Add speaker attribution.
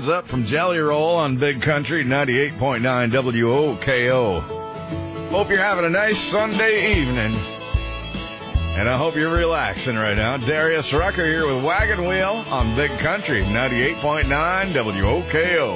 Speaker 1: heads up from Jelly Roll on Big Country 98.9 WOKO. Hope you're having a nice Sunday evening. And I hope you're relaxing right now. Darius Rucker here with Wagon Wheel on Big Country 98.9 WOKO.